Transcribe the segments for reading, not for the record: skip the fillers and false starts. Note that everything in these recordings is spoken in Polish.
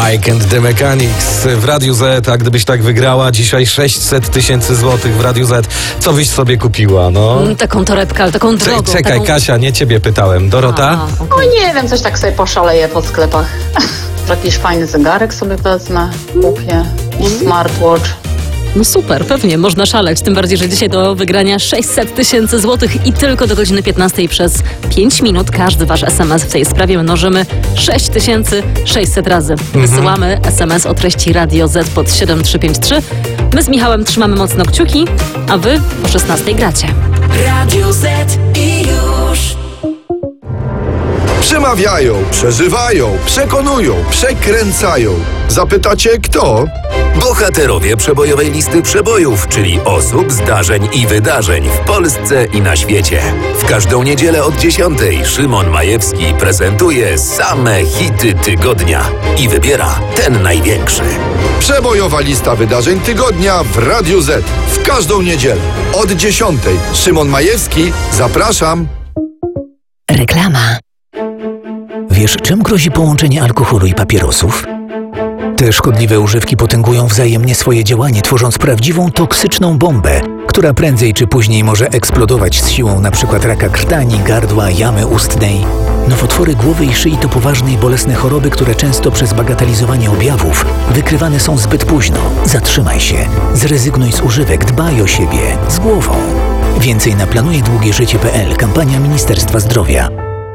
Mike and the Mechanics w Radiu Z, a gdybyś tak wygrała dzisiaj 600 000 złotych w Radiu Z, co byś sobie kupiła, no? Taką torebkę, ale taką drogą. Czekaj, taką... Kasia, nie ciebie pytałem. Dorota? Okay. No nie wiem, coś tak sobie poszaleję po sklepach. Jakiś fajny zegarek sobie wezmę, kupię, smartwatch. No super, pewnie, można szaleć, tym bardziej, że dzisiaj do wygrania 600 000 złotych i tylko do godziny 15 przez 5 minut każdy wasz SMS w tej sprawie mnożymy 6600 razy. Wysyłamy SMS o treści Radio Z pod 7353. My z Michałem trzymamy mocno kciuki, a wy o 16 gracie. Radio Z i już. Przemawiają, przeżywają, przekonują, przekręcają. Zapytacie kto? Bohaterowie przebojowej listy przebojów, czyli osób, zdarzeń i wydarzeń w Polsce i na świecie. W każdą niedzielę od 10 Szymon Majewski prezentuje same hity tygodnia i wybiera ten największy. Przebojowa lista wydarzeń tygodnia w Radiu Z. W każdą niedzielę od 10 Szymon Majewski, zapraszam. Reklama. Wiesz, czym grozi połączenie alkoholu i papierosów? Te szkodliwe używki potęgują wzajemnie swoje działanie, tworząc prawdziwą toksyczną bombę, która prędzej czy później może eksplodować z siłą np. raka krtani, gardła, jamy ustnej. Nowotwory głowy i szyi to poważne i bolesne choroby, które często przez bagatelizowanie objawów wykrywane są zbyt późno. Zatrzymaj się, zrezygnuj z używek, dbaj o siebie, z głową. Więcej na planujedługieżycie.pl. Kampania Ministerstwa Zdrowia.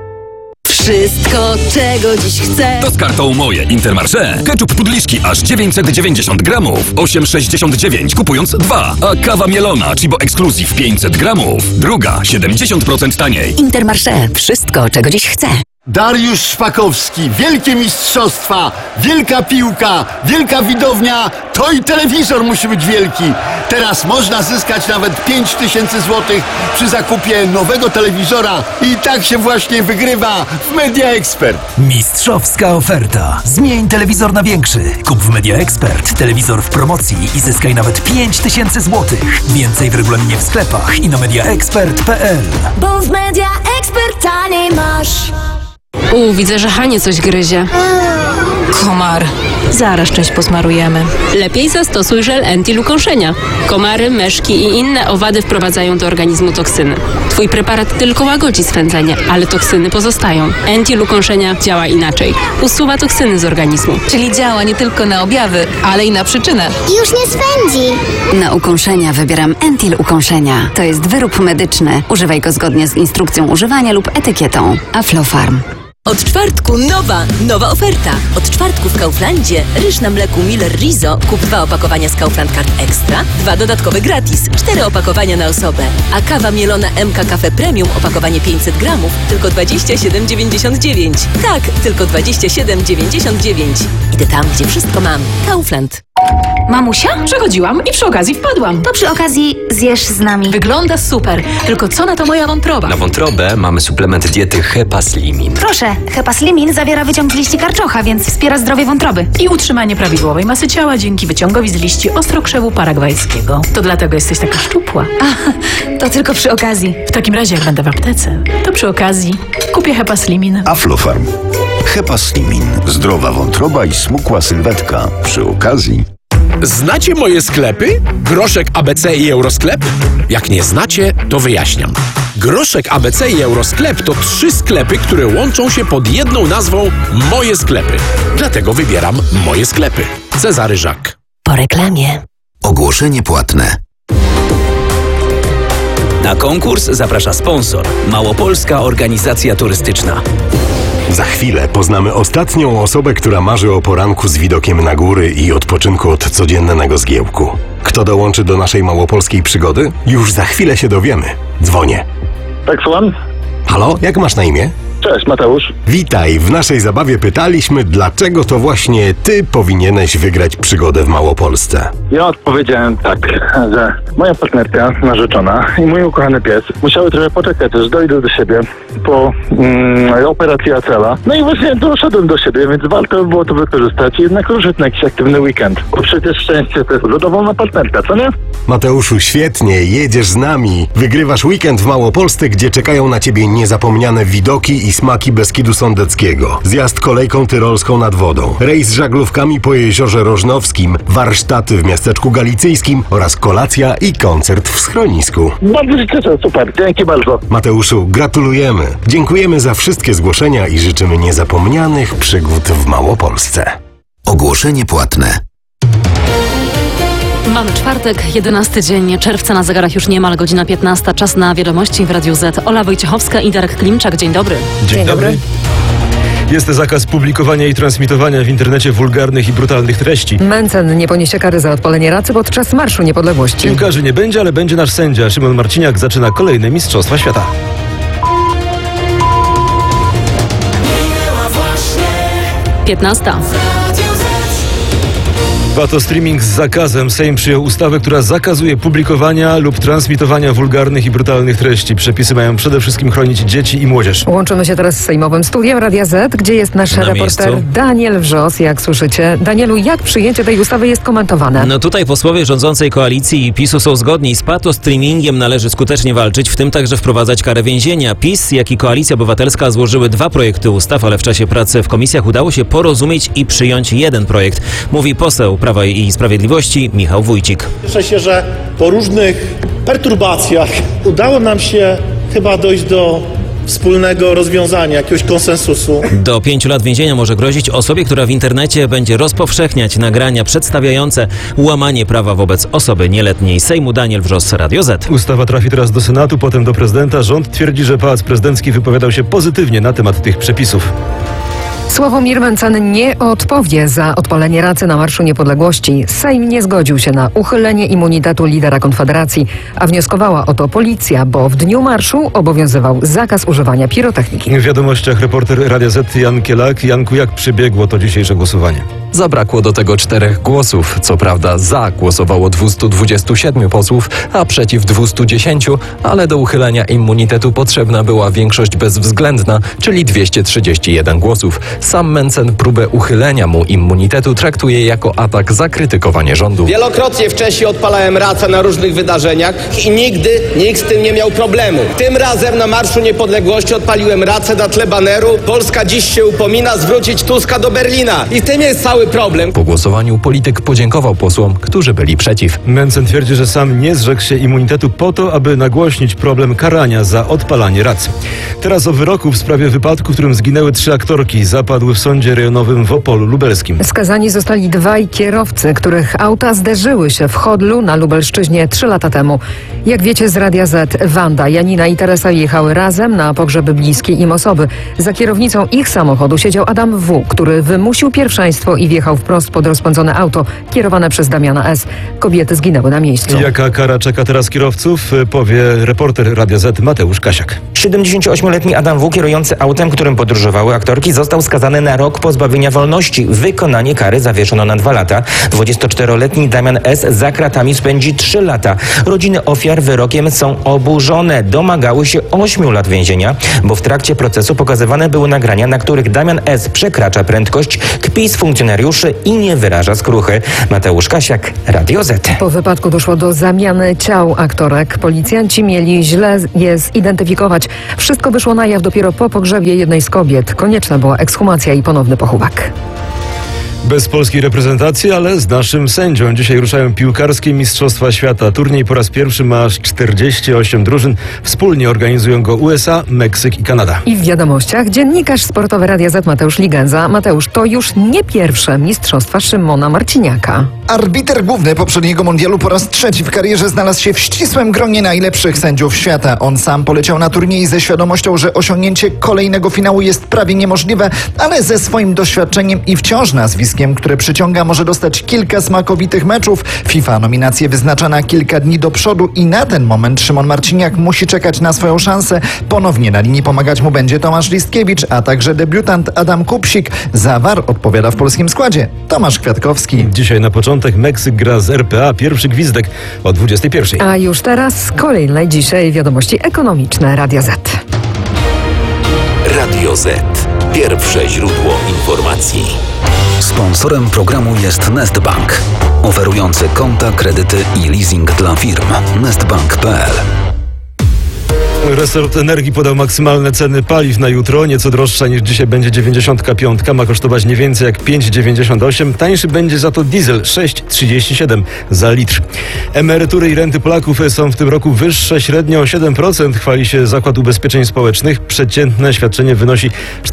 Wszystko, czego dziś chcę. To z kartą Moje Intermarché. Ketchup Pudliszki aż 990 gramów. 8,69 kupując 2. A kawa mielona Chibo Exclusive 500 gramów. Druga 70% taniej. Intermarché. Wszystko, czego dziś chcę. Dariusz Szpakowski, wielkie mistrzostwa, wielka piłka, wielka widownia, to i telewizor musi być wielki. Teraz można zyskać nawet 5000 złotych przy zakupie nowego telewizora i tak się właśnie wygrywa w Media Expert. Mistrzowska oferta. Zmień telewizor na większy. Kup w Media Expert telewizor w promocji i zyskaj nawet 5000 złotych. Więcej w regulaminie w sklepach i na mediaexpert.pl. Bo w Media Expert taniej masz. Widzę, że Hanie coś gryzie. Komar. Zaraz część posmarujemy. Lepiej zastosuj żel Entil ukąszenia. Komary, meszki i inne owady wprowadzają do organizmu toksyny. Twój preparat tylko łagodzi swędzenie, ale toksyny pozostają. Entil ukąszenia działa inaczej. Usuwa toksyny z organizmu. Czyli działa nie tylko na objawy, ale i na przyczynę. Już nie swędzi. Na ukąszenia wybieram Entil ukąszenia. To jest wyrób medyczny. Używaj go zgodnie z instrukcją używania lub etykietą. Aflofarm. Od czwartku nowa oferta. Od czwartku w Kauflandzie ryż na mleku Miller Rizo. Kup 2 opakowania z Kaufland Card Extra, 2 dodatkowe gratis, 4 opakowania na osobę. A kawa mielona MK Cafe Premium, opakowanie 500 gramów, tylko 27,99. Tak, tylko 27,99. Idę tam, gdzie wszystko mam. Kaufland. Mamusia? Przechodziłam i przy okazji wpadłam. To przy okazji zjesz z nami. Wygląda super, tylko co na to moja wątroba? Na wątrobę mamy suplement diety Hepaslimin. Proszę, Hepaslimin zawiera wyciąg z liści karczocha, więc wspiera zdrowie wątroby. I utrzymanie prawidłowej masy ciała dzięki wyciągowi z liści ostrokrzewu paragwajskiego. To dlatego jesteś taka szczupła. To tylko przy okazji. W takim razie, jak będę w aptece, to przy okazji kupię Hepaslimin. Aflofarm. Hepaslimin. Zdrowa wątroba i smukła sylwetka. Przy okazji. Znacie moje sklepy? Groszek ABC i Eurosklep? Jak nie znacie, to wyjaśniam. Groszek ABC i Eurosklep to 3 sklepy, które łączą się pod jedną nazwą Moje Sklepy. Dlatego wybieram Moje Sklepy. Cezary Żak. Po reklamie. Ogłoszenie płatne. Na konkurs zaprasza sponsor. Małopolska Organizacja Turystyczna. Za chwilę poznamy ostatnią osobę, która marzy o poranku z widokiem na góry i odpoczynku od codziennego zgiełku. Kto dołączy do naszej małopolskiej przygody? Już za chwilę się dowiemy. Dzwonię. Tak, słucham? Halo, jak masz na imię? Cześć, Mateusz. Witaj. W naszej zabawie pytaliśmy, dlaczego to właśnie ty powinieneś wygrać przygodę w Małopolsce. Ja odpowiedziałem tak, że moja partnerka, narzeczona i mój ukochany pies musiały trochę poczekać, aż dojdę do siebie po operacji Acela. No i właśnie doszedłem do siebie, więc warto było to wykorzystać i jednak ruszyć na jakiś aktywny weekend. Bo przecież szczęście to jest zadowolona partnerka, co nie? Mateuszu, świetnie, jedziesz z nami. Wygrywasz weekend w Małopolsce, gdzie czekają na ciebie niezapomniane widoki i smaki Beskidu Sądeckiego, zjazd kolejką tyrolską nad wodą, rejs żaglówkami po jeziorze Rożnowskim, warsztaty w miasteczku galicyjskim oraz kolacja i koncert w schronisku. Bardzo się cieszę, super, dzięki bardzo. Mateuszu, gratulujemy. Dziękujemy za wszystkie zgłoszenia i życzymy niezapomnianych przygód w Małopolsce. Ogłoszenie płatne. Mamy czwartek, 11 dzień czerwca, na zegarach już niemal godzina 15. Czas na wiadomości w Radiu Z. Ola Wojciechowska i Darek Klimczak. Dzień dobry. Dzień dobry. Jest zakaz publikowania i transmitowania w internecie wulgarnych i brutalnych treści. Mencen nie poniesie kary za odpalenie racy podczas Marszu Niepodległości. Piłkarzy nie będzie, ale będzie nasz sędzia. Szymon Marciniak zaczyna kolejne Mistrzostwa Świata. Minęła 15. To streaming z zakazem. Sejm przyjął ustawę, która zakazuje publikowania lub transmitowania wulgarnych i brutalnych treści. Przepisy mają przede wszystkim chronić dzieci i młodzież. Łączymy się teraz z sejmowym studiem Radia Z, gdzie jest nasz reporter Daniel Wrzos. Jak słyszycie, Danielu, jak przyjęcie tej ustawy jest komentowane? No tutaj posłowie rządzącej koalicji i PiS-u są zgodni. Z patostreamingiem należy skutecznie walczyć, w tym także wprowadzać karę więzienia. PiS, jak i Koalicja Obywatelska złożyły 2 projekty ustaw, ale w czasie pracy w komisjach udało się porozumieć i przyjąć jeden projekt. Mówi poseł Prawa i Sprawiedliwości Michał Wójcik. Cieszę się, że po różnych perturbacjach udało nam się chyba dojść do wspólnego rozwiązania, jakiegoś konsensusu. Do 5 lat więzienia może grozić osobie, która w internecie będzie rozpowszechniać nagrania przedstawiające łamanie prawa wobec osoby nieletniej. Sejmu Daniel Wrzos, Radio Z. Ustawa trafi teraz do Senatu, potem do prezydenta. Rząd twierdzi, że Pałac Prezydencki wypowiadał się pozytywnie na temat tych przepisów. Sławomir Mencen nie odpowie za odpalenie racy na Marszu Niepodległości. Sejm nie zgodził się na uchylenie immunitetu lidera Konfederacji, a wnioskowała o to policja, bo w dniu marszu obowiązywał zakaz używania pirotechniki. W wiadomościach reporter Radia Z Jan Kielak. Janku, jak przebiegło to dzisiejsze głosowanie? Zabrakło do tego 4 głosów. Co prawda za głosowało 227 posłów, a przeciw 210, ale do uchylenia immunitetu potrzebna była większość bezwzględna, czyli 231 głosów. Sam Mencen próbę uchylenia mu immunitetu traktuje jako atak za krytykowanie rządu. Wielokrotnie wcześniej odpalałem racę na różnych wydarzeniach i nigdy nikt z tym nie miał problemu. Tym razem na Marszu Niepodległości odpaliłem racę na tle baneru „Polska dziś się upomina, zwrócić Tuska do Berlina”. I w tym jest cały problem. Po głosowaniu polityk podziękował posłom, którzy byli przeciw. Mencen twierdzi, że sam nie zrzekł się immunitetu po to, aby nagłośnić problem karania za odpalanie racy. Teraz o wyroku w sprawie wypadku, w którym zginęły 3 aktorki. Zapadł w sądzie rejonowym w Opolu Lubelskim. Skazani zostali 2 kierowcy, których auta zderzyły się w Chodlu na Lubelszczyźnie 3 lata temu. Jak wiecie z Radia Z, Wanda, Janina i Teresa jechały razem na pogrzeby bliskiej im osoby. Za kierownicą ich samochodu siedział Adam W., który wymusił pierwszeństwo i wjechał wprost pod rozpędzone auto kierowane przez Damiana S. Kobiety zginęły na miejscu. Jaka kara czeka teraz kierowców, powie reporter Radia Z Mateusz Kasiak. 78-letni Adam W., kierujący autem, którym podróżowały aktorki, został skazany na rok pozbawienia wolności. Wykonanie kary zawieszono na 2 lata. 24-letni Damian S. za kratami spędzi 3 lata. Rodziny ofiar wyrokiem są oburzone. Domagały się 8 lat więzienia, bo w trakcie procesu pokazywane były nagrania, na których Damian S. przekracza prędkość, kpi z funkcjonariuszy i nie wyraża skruchy. Mateusz Kasiak, Radio Z. Po wypadku doszło do zamiany ciał aktorek. Policjanci mieli źle je zidentyfikować. Wszystko wyszło na jaw dopiero po pogrzebie jednej z kobiet. Konieczna była ekshumacja i ponowny pochówek. Bez polskiej reprezentacji, ale z naszym sędzią. Dzisiaj ruszają piłkarskie Mistrzostwa Świata. Turniej po raz pierwszy ma aż 48 drużyn. Wspólnie organizują go USA, Meksyk i Kanada. I w wiadomościach dziennikarz sportowy Radia Z Mateusz Ligenza. Mateusz, to już nie pierwsze Mistrzostwa Szymona Marciniaka. Arbiter główny poprzedniego mundialu po raz 3 w karierze znalazł się w ścisłym gronie najlepszych sędziów świata. On sam poleciał na turniej ze świadomością, że osiągnięcie kolejnego finału jest prawie niemożliwe, ale ze swoim doświadczeniem i wciąż nazwiskiem, które przyciąga, może dostać kilka smakowitych meczów. FIFA nominację wyznacza na kilka dni do przodu i na ten moment Szymon Marciniak musi czekać na swoją szansę. Ponownie na linii pomagać mu będzie Tomasz Listkiewicz, a także debiutant Adam Kupsik. Za VAR odpowiada w polskim składzie Tomasz Kwiatkowski. Dzisiaj na początek Meksyk gra z RPA. Pierwszy gwizdek o 21:00. A już teraz kolejne dzisiaj wiadomości ekonomiczne Radia Z. Radio Z. Pierwsze źródło informacji. Sponsorem programu jest Nestbank, oferujący konta, kredyty i leasing dla firm. Nestbank.pl. Resort Energii podał maksymalne ceny paliw na jutro. Nieco droższa niż dzisiaj będzie 95. Ma kosztować nie więcej jak 5,98. Tańszy będzie za to diesel 6,37 za litr. Emerytury i renty Polaków są w tym roku wyższe średnio o 7%. Chwali się Zakład Ubezpieczeń Społecznych. Przeciętne świadczenie wynosi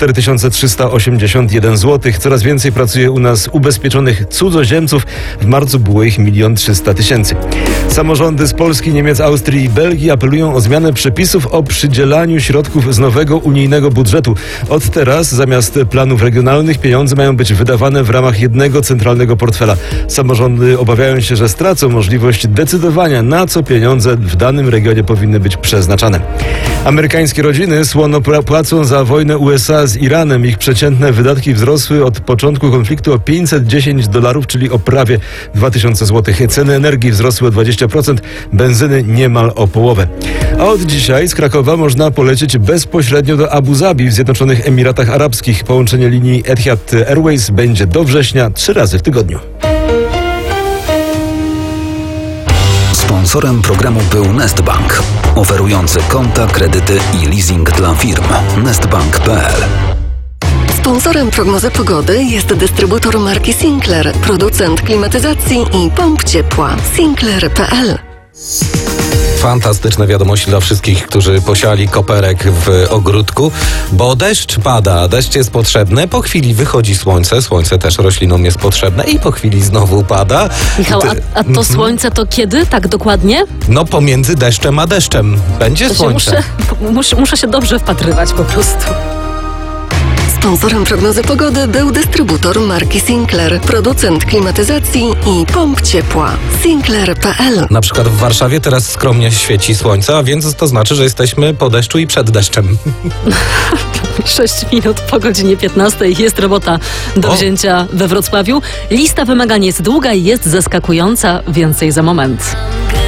4381 zł. Coraz więcej pracuje u nas ubezpieczonych cudzoziemców. W marcu było ich 1 300 000. Samorządy z Polski, Niemiec, Austrii i Belgii apelują o zmianę przepisów o przydzielaniu środków z nowego unijnego budżetu. Od teraz zamiast planów regionalnych pieniądze mają być wydawane w ramach jednego centralnego portfela. Samorządy obawiają się, że stracą możliwość decydowania, na co pieniądze w danym regionie powinny być przeznaczane. Amerykańskie rodziny słono płacą za wojnę USA z Iranem. Ich przeciętne wydatki wzrosły od początku konfliktu o $510, czyli o prawie 2000 zł. Ceny energii wzrosły o 20%, benzyny niemal o połowę. A od dzisiaj z Krakowa można polecieć bezpośrednio do Abu Zabi w Zjednoczonych Emiratach Arabskich. Połączenie linii Etihad Airways będzie do września 3 razy w tygodniu. Sponsorem programu był Nestbank, oferujący konta, kredyty i leasing dla firm. Nestbank.pl. Sponsorem prognozy pogody jest dystrybutor marki Sinclair, producent klimatyzacji i pomp ciepła. Sinclair.pl. Fantastyczne wiadomości dla wszystkich, którzy posiali koperek w ogródku, bo deszcz pada, deszcz jest potrzebny, po chwili wychodzi słońce, słońce też roślinom jest potrzebne i po chwili znowu pada. Michał, a to słońce to kiedy? Tak dokładnie? No pomiędzy deszczem a deszczem będzie To słońce. Muszę się dobrze wpatrywać po prostu. Sponsorem prognozy pogody był dystrybutor marki Sinclair, producent klimatyzacji i pomp ciepła. Sinclair.pl. Na przykład w Warszawie teraz skromnie świeci słońce, a więc to znaczy, że jesteśmy po deszczu i przed deszczem. 6 minut po godzinie 15 jest robota do wzięcia we Wrocławiu. Lista wymagań jest długa i jest zaskakująca. Więcej za moment.